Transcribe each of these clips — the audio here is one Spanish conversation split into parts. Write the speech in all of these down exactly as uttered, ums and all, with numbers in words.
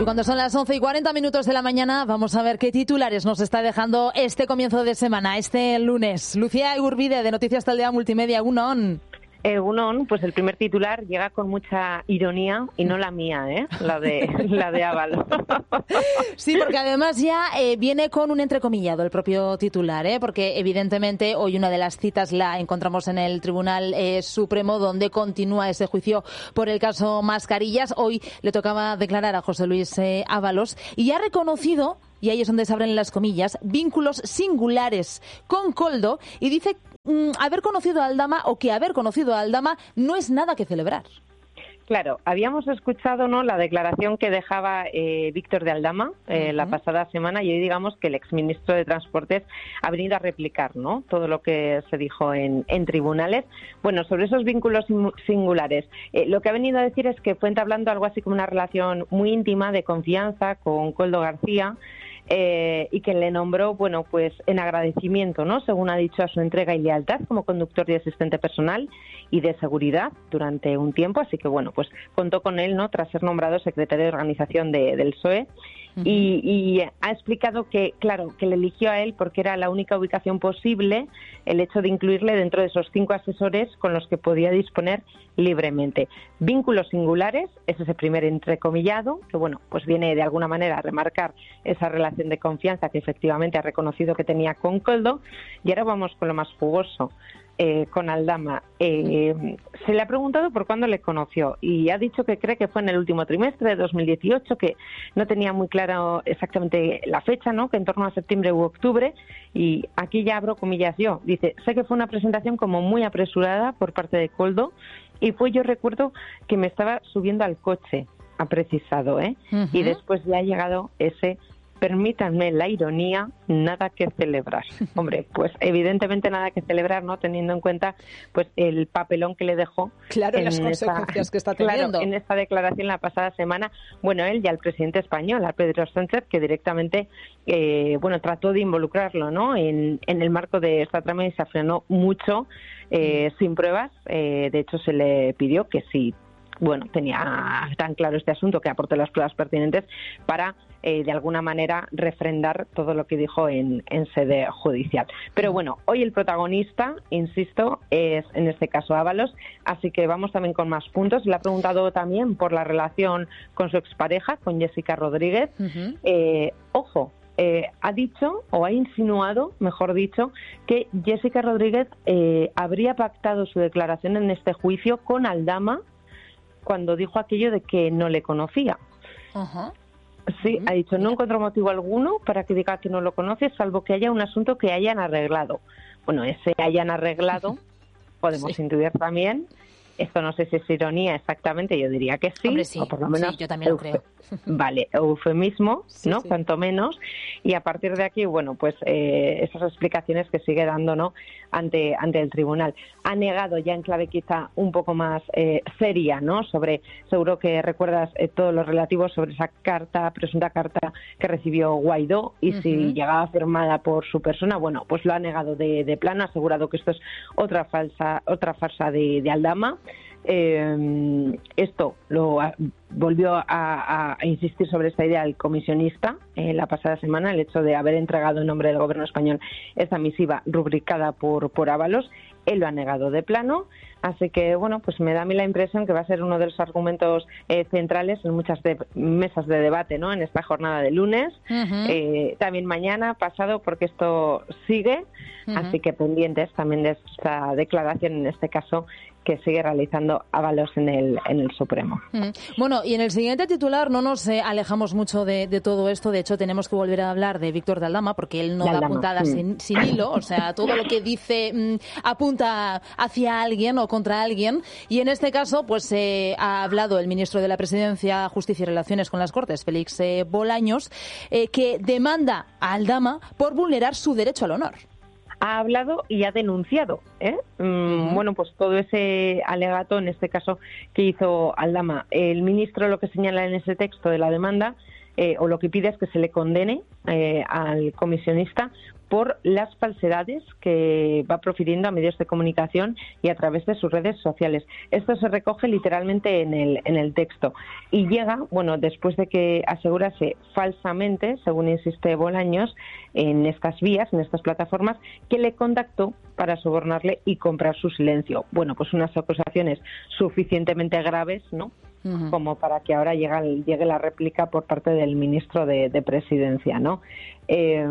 Y cuando son las once y cuarenta minutos de la mañana, vamos a ver qué titulares nos está dejando este comienzo de semana, este lunes. Lucía Igurbide, de Noticias Taldea Multimedia, Egunon. Egunon, pues el primer titular llega con mucha ironía y no la mía, ¿eh? La de la de Ábalos. Sí, porque además ya eh, viene con un entrecomillado el propio titular, ¿eh? Porque evidentemente hoy una de las citas la encontramos en el Tribunal eh, Supremo, donde continúa ese juicio por el caso Mascarillas. Hoy le tocaba declarar a José Luis eh, Ábalos y ha reconocido, y ahí es donde se abren las comillas, vínculos singulares con Koldo, y dice mm, haber conocido a Aldama, o que haber conocido a Aldama no es nada que celebrar. Claro, habíamos escuchado, ¿no?, la declaración que dejaba eh, Víctor de Aldama eh, uh-huh. la pasada semana, y hoy digamos que el exministro de Transportes ha venido a replicar, ¿no?, todo lo que se dijo en, en tribunales. Bueno, sobre esos vínculos singulares, eh, lo que ha venido a decir es que fue entablando algo así como una relación muy íntima de confianza con Koldo García, Eh, y que le nombró, bueno, pues en agradecimiento, ¿no?, según ha dicho, a su entrega y lealtad como conductor y asistente personal y de seguridad durante un tiempo. Así que, bueno, pues contó con él, ¿no?, tras ser nombrado secretario de organización de, del P S O E. Uh-huh. y, y ha explicado que, claro, que le eligió a él porque era la única ubicación posible, el hecho de incluirle dentro de esos cinco asesores con los que podía disponer libremente. Vínculos singulares, es ese primer entrecomillado, que, bueno, pues viene de alguna manera a remarcar esa relación de confianza que efectivamente ha reconocido que tenía con Koldo. Y ahora vamos con lo más jugoso. Eh, con Aldama, eh, se le ha preguntado por cuándo le conoció y ha dicho que cree que fue en el último trimestre de dos mil dieciocho, que no tenía muy claro exactamente la fecha, ¿no?, que en torno a septiembre u octubre. Y aquí ya abro comillas yo, dice: sé que fue una presentación como muy apresurada por parte de Koldo y fue, yo recuerdo que me estaba subiendo al coche, ha precisado, ¿eh? Uh-huh. Y después ya ha llegado ese: permítanme la ironía, nada que celebrar. Hombre, pues evidentemente nada que celebrar, ¿no?, teniendo en cuenta pues el papelón que le dejó. Claro, en las consecuencias esta, que está teniendo. Claro, en esta declaración la pasada semana, bueno, él y al presidente español, a Pedro Sánchez, que directamente, eh, bueno, trató de involucrarlo, ¿no?, en, en el marco de esta trama, y se frenó mucho, eh, mm. sin pruebas. Eh, de hecho, se le pidió que si, bueno, tenía tan claro este asunto, que aporte las pruebas pertinentes para Eh, de alguna manera refrendar todo lo que dijo en, en sede judicial. Pero bueno, hoy el protagonista, insisto, es en este caso Ábalos, así que vamos también con más puntos. Le ha preguntado también por la relación con su expareja, con Jessica Rodríguez. Uh-huh. Eh, ojo, eh, ha dicho, o ha insinuado, mejor dicho, que Jessica Rodríguez eh, habría pactado su declaración en este juicio con Aldama cuando dijo aquello de que no le conocía. Ajá. Uh-huh. Sí, ha dicho: no encuentro motivo alguno para que diga que no lo conoce, salvo que haya un asunto que hayan arreglado. Bueno, ese hayan arreglado, podemos sí. intuir también. Esto no sé si es ironía exactamente, yo diría que sí. Hombre, sí, o por lo menos sí, yo también lo creo. Vale, eufemismo, sí, ¿no? Sí. Cuanto menos. Y a partir de aquí, bueno, pues eh, esas explicaciones que sigue dando, ¿no?, ante ante el tribunal. Ha negado ya en clave quizá un poco más eh, seria, ¿no?, sobre, seguro que recuerdas eh, todo lo relativo sobre esa carta, presunta carta que recibió Guaidó, y uh-huh. si llegaba firmada por su persona. Bueno, pues lo ha negado de, de plano, ha asegurado que esto es otra falsa, otra farsa de, de Aldama. Eh, esto lo a, volvió a, a, a insistir sobre esta idea el comisionista eh, la pasada semana, el hecho de haber entregado en nombre del gobierno español esta misiva rubricada por, por Ábalos. Él lo ha negado de plano, así que, bueno, pues me da a mí la impresión que va a ser uno de los argumentos eh, centrales en muchas de, mesas de debate, ¿no?, en esta jornada de lunes, uh-huh. eh, también mañana, pasado, porque esto sigue, uh-huh. así que pendientes también de esta declaración, en este caso, que sigue realizando Ábalos en el en el Supremo. Mm. Bueno, y en el siguiente titular no nos eh, alejamos mucho de, de todo esto. De hecho, tenemos que volver a hablar de Víctor de Aldama, porque él no de da Aldama. puntadas mm. sin, sin hilo. O sea, todo lo que dice mm, apunta hacia alguien o contra alguien. Y en este caso, pues eh, ha hablado el ministro de la Presidencia, Justicia y Relaciones con las Cortes, Félix eh, Bolaños, eh, que demanda a Aldama por vulnerar su derecho al honor. Ha hablado y ha denunciado, ¿eh? Mm, uh-huh. Bueno, pues todo ese alegato, en este caso, que hizo Aldama. El ministro lo que señala en ese texto de la demanda eh, o lo que pide es que se le condene eh, al comisionista por las falsedades que va profiriendo a medios de comunicación y a través de sus redes sociales. Esto se recoge literalmente en el, en el texto y llega, bueno, después de que asegurase falsamente, según insiste Bolaños, en estas vías, en estas plataformas, que le contactó para sobornarle y comprar su silencio. Bueno, pues unas acusaciones suficientemente graves, ¿no?, Uh-huh. como para que ahora llegue, llegue la réplica por parte del ministro de, de Presidencia, ¿no? Eh,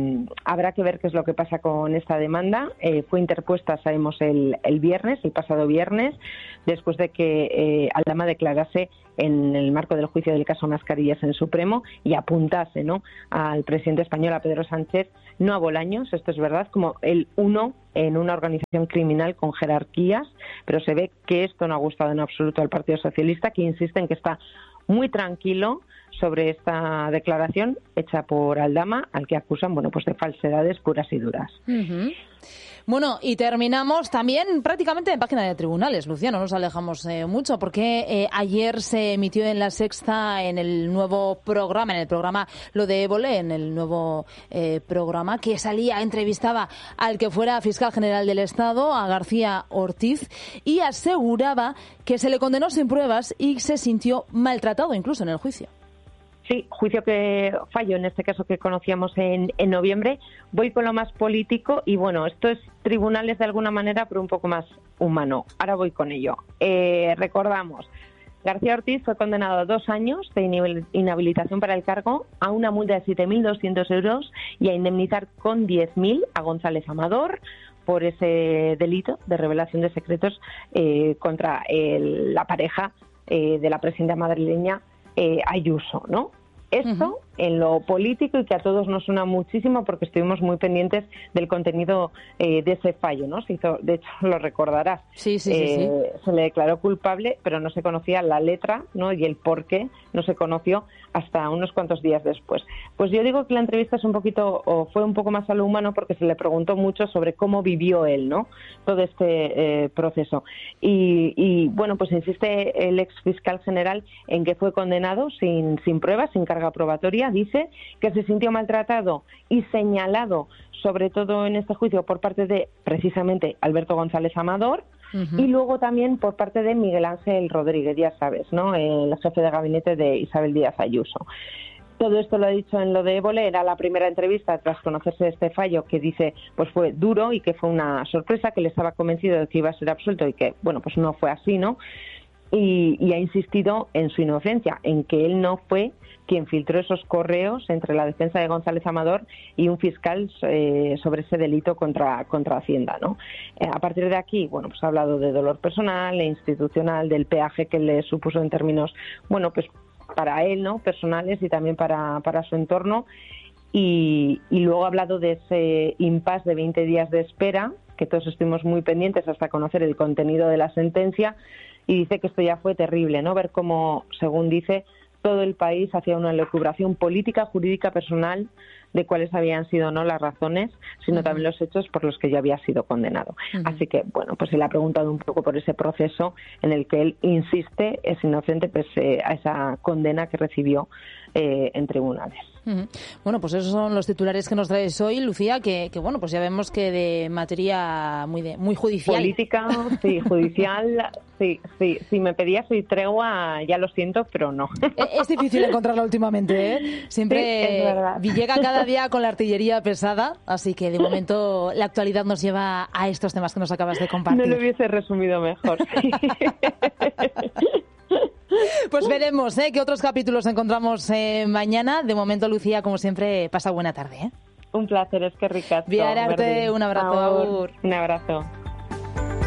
habrá que ver qué es lo que pasa con esta demanda. Eh, fue interpuesta, sabemos, el, el viernes, el pasado viernes, después de que eh, Aldama declarase en el marco del juicio del caso Mascarillas en Supremo y apuntase, ¿no?, al presidente español, a Pedro Sánchez, no a Bolaños, esto es verdad, como el uno en una organización criminal con jerarquías, pero se ve que esto no ha gustado en absoluto al Partido Socialista, que insiste en que está muy tranquilo sobre esta declaración hecha por Aldama, al que acusan, bueno, pues de falsedades puras y duras. Uh-huh. Bueno, y terminamos también prácticamente en página de tribunales, Lucía, no nos alejamos eh, mucho, porque eh, ayer se emitió en La Sexta, en el nuevo programa, en el programa Lo de Évole, en el nuevo eh, programa que salía, entrevistaba al que fuera fiscal general del Estado, a García Ortiz, y aseguraba que se le condenó sin pruebas y se sintió maltratado incluso en el juicio. Sí, juicio que fallo, en este caso que conocíamos en, en noviembre. Voy con lo más político y bueno, esto es tribunales de alguna manera, pero un poco más humano. Ahora voy con ello. Eh, recordamos, García Ortiz fue condenado a dos años de inhabilitación para el cargo, a una multa de siete mil doscientos euros y a indemnizar con diez mil a González Amador por ese delito de revelación de secretos eh, contra el, la pareja eh, de la presidenta madrileña Eh, Ayuso, ¿no? Esto uh-huh. en lo político, y que a todos nos suena muchísimo porque estuvimos muy pendientes del contenido eh, de ese fallo, ¿no? Se hizo, de hecho, lo recordarás. Sí, sí, eh, sí, sí. Se le declaró culpable, pero no se conocía la letra, ¿no?, y el por qué no se conoció hasta unos cuantos días después. Pues yo digo que la entrevista es un poquito, o fue un poco más a lo humano, porque se le preguntó mucho sobre cómo vivió él, ¿no?, todo este eh, proceso. Y, y bueno, pues insiste el ex fiscal general en que fue condenado sin, sin pruebas, sin carga probatoria. Dice que se sintió maltratado y señalado, sobre todo en este juicio, por parte de precisamente Alberto González Amador, uh-huh. y luego también por parte de Miguel Ángel Rodríguez, ya sabes, ¿no?, el jefe de gabinete de Isabel Díaz Ayuso. Todo esto lo ha dicho en Lo de Évole, era la primera entrevista tras conocerse este fallo, que dice pues fue duro y que fue una sorpresa, que le estaba convencido de que iba a ser absuelto y que, bueno, pues no fue así, ¿no? Y, y ha insistido en su inocencia, en que él no fue quien filtró esos correos entre la defensa de González Amador y un fiscal eh, sobre ese delito contra, contra Hacienda, ¿no? Eh, a partir de aquí, bueno, pues ha hablado de dolor personal e institucional, del peaje que le supuso en términos, bueno, pues para él, ¿no?, personales, y también para, para su entorno, y, y luego ha hablado de ese impasse de veinte días de espera, que todos estuvimos muy pendientes hasta conocer el contenido de la sentencia, y dice que esto ya fue terrible, ¿no?, ver cómo, según dice, todo el país hacía una elucubración política, jurídica, personal, de cuáles habían sido no las razones, sino uh-huh. también los hechos por los que ya había sido condenado. Uh-huh. Así que, bueno, pues él ha preguntado un poco por ese proceso en el que él insiste es inocente pese a esa condena que recibió eh, en tribunales. Uh-huh. Bueno, pues esos son los titulares que nos traes hoy, Lucía, que, que bueno, pues ya vemos que de materia muy de, muy judicial. Política, sí, judicial, sí, sí. Si me pedías hoy tregua, ya lo siento, pero no. Es difícil encontrarla últimamente, ¿eh? Siempre sí, llega cada día con la artillería pesada, así que de momento la actualidad nos lleva a estos temas que nos acabas de compartir. No lo hubiese resumido mejor, sí. Pues veremos, ¿eh?, qué otros capítulos encontramos eh, mañana. De momento, Lucía, como siempre, pasa buena tarde, ¿eh? Un placer, es que ricasco. Biararte, un abrazo. Agur. Un abrazo.